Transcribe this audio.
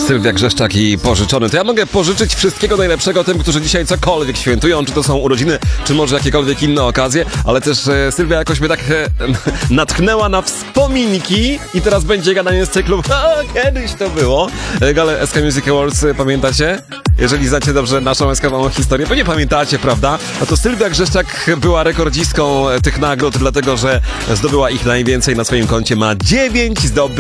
Sylwia Grzeszczak i Pożyczony. To ja mogę pożyczyć wszystkiego najlepszego tym, którzy dzisiaj cokolwiek świętują, czy to są urodziny, czy może jakiekolwiek inne okazje, ale też Sylwia jakoś mnie tak natknęła na wspominki i teraz będzie gadanie z cyklu kiedyś to było. Gale SK Music Awards, pamiętacie? Jeżeli znacie dobrze naszą SK-ową historię, bo nie pamiętacie, prawda? No to Sylwia Grzeszczak była rekordzistką tych nagród, dlatego że zdobyła ich najwięcej na swoim koncie. Ma 9 zdobyć.